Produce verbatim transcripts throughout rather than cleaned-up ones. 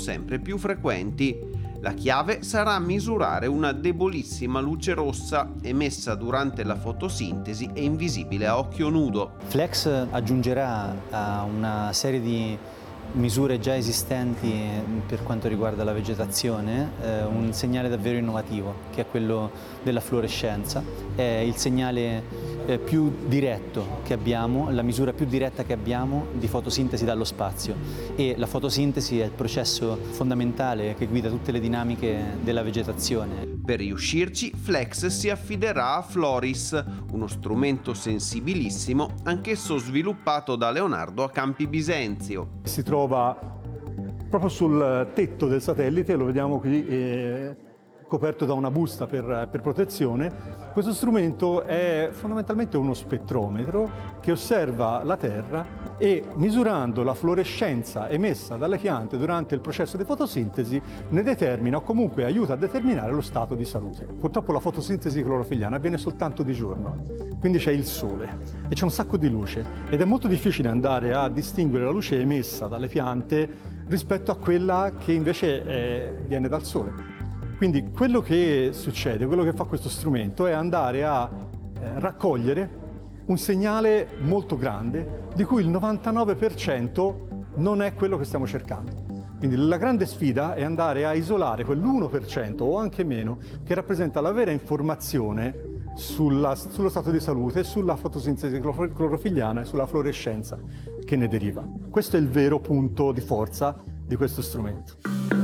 sempre più frequenti. La chiave sarà misurare una debolissima luce rossa emessa durante la fotosintesi e invisibile a occhio nudo. Flex aggiungerà a una serie di misure già esistenti per quanto riguarda la vegetazione eh, un segnale davvero innovativo, che è quello della fluorescenza. È il segnale eh, più diretto che abbiamo, la misura più diretta che abbiamo di fotosintesi dallo spazio, e la fotosintesi è il processo fondamentale che guida tutte le dinamiche della vegetazione. Per riuscirci, Flex si affiderà a Floris, uno strumento sensibilissimo, anch'esso sviluppato da Leonardo a Campi Bisenzio. Si trova proprio sul tetto del satellite, lo vediamo qui, eh, coperto da una busta per, per protezione. Questo strumento è fondamentalmente uno spettrometro che osserva la Terra e, misurando la fluorescenza emessa dalle piante durante il processo di fotosintesi, ne determina o comunque aiuta a determinare lo stato di salute. Purtroppo la fotosintesi clorofilliana avviene soltanto di giorno, quindi c'è il sole e c'è un sacco di luce ed è molto difficile andare a distinguere la luce emessa dalle piante rispetto a quella che invece è, viene dal sole. Quindi quello che succede, quello che fa questo strumento è andare a eh, raccogliere un segnale molto grande di cui il novantanove per cento non è quello che stiamo cercando. Quindi la grande sfida è andare a isolare quell'uno per cento o anche meno che rappresenta la vera informazione sulla, sullo stato di salute, sulla fotosintesi clorofilliana e sulla fluorescenza che ne deriva. Questo è il vero punto di forza di questo strumento.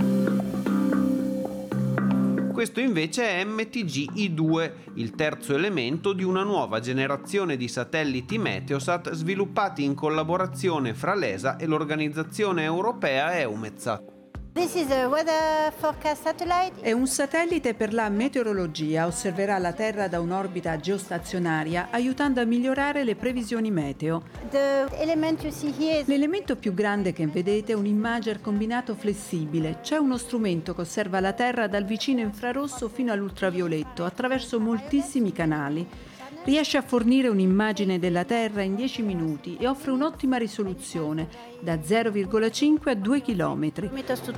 Questo invece è M T G I due, il terzo elemento di una nuova generazione di satelliti Meteosat sviluppati in collaborazione fra l'E S A e l'organizzazione europea EUMETSAT. This is a weather forecast satellite. È un satellite per la meteorologia, osserverà la Terra da un'orbita geostazionaria, aiutando a migliorare le previsioni meteo. The element you see here is... L'elemento più grande che vedete è un imager combinato flessibile. C'è uno strumento che osserva la Terra dal vicino infrarosso fino all'ultravioletto, attraverso moltissimi canali. Riesce a fornire un'immagine della Terra in dieci minuti e offre un'ottima risoluzione, da zero virgola cinque a due chilometri.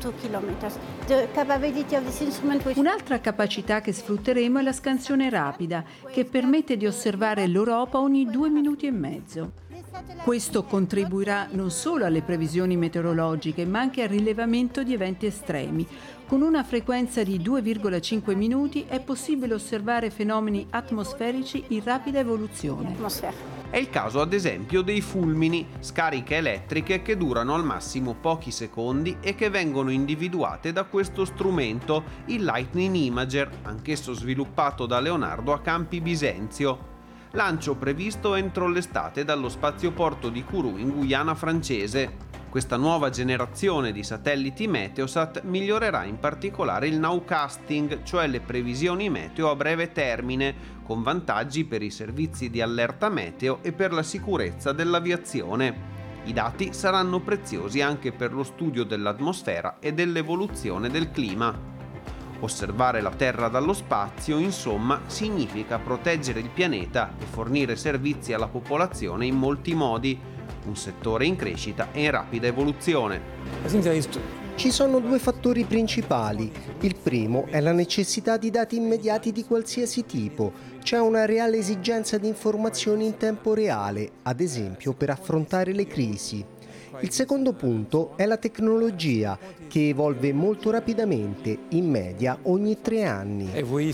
Un'altra capacità che sfrutteremo è la scansione rapida, che permette di osservare l'Europa ogni due minuti e mezzo. Questo contribuirà non solo alle previsioni meteorologiche, ma anche al rilevamento di eventi estremi. Con una frequenza di due virgola cinque minuti è possibile osservare fenomeni atmosferici in rapida evoluzione. È il caso ad esempio dei fulmini, scariche elettriche che durano al massimo pochi secondi e che vengono individuate da questo strumento, il Lightning Imager, anch'esso sviluppato da Leonardo a Campi Bisenzio. Lancio previsto entro l'estate dallo spazioporto di Kourou in Guyana francese. Questa nuova generazione di satelliti Meteosat migliorerà in particolare il nowcasting, cioè le previsioni meteo a breve termine, con vantaggi per i servizi di allerta meteo e per la sicurezza dell'aviazione. I dati saranno preziosi anche per lo studio dell'atmosfera e dell'evoluzione del clima. Osservare la Terra dallo spazio, insomma, significa proteggere il pianeta e fornire servizi alla popolazione in molti modi. Un settore in crescita e in rapida evoluzione. Ci sono due fattori principali. Il primo è la necessità di dati immediati di qualsiasi tipo. C'è una reale esigenza di informazioni in tempo reale, ad esempio per affrontare le crisi. Il secondo punto è la tecnologia, che evolve molto rapidamente, in media ogni tre anni.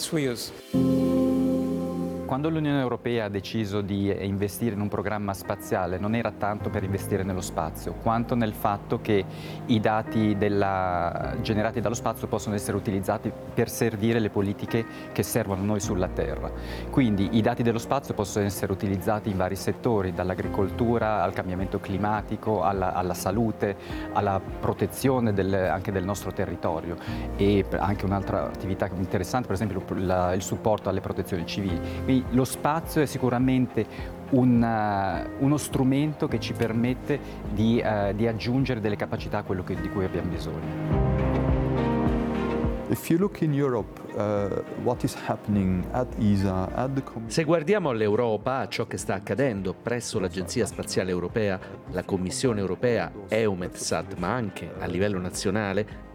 Quando l'Unione Europea ha deciso di investire in un programma spaziale non era tanto per investire nello spazio, quanto nel fatto che i dati della, generati dallo spazio possono essere utilizzati per servire le politiche che servono a noi sulla Terra. Quindi i dati dello spazio possono essere utilizzati in vari settori, dall'agricoltura al cambiamento climatico, alla, alla salute, alla protezione del, anche del nostro territorio, e anche un'altra attività interessante, per esempio la, il supporto alle protezioni civili. Quindi lo spazio è sicuramente un, uh, uno strumento che ci permette di, uh, di aggiungere delle capacità a quello che, di cui abbiamo bisogno. If you look in Europe, uh, what is happening at E S A, at the Se guardiamo all'Europa, a ciò che sta accadendo presso l'Agenzia Spaziale Europea, la Commissione Europea, EUMETSAT, ma anche a livello nazionale,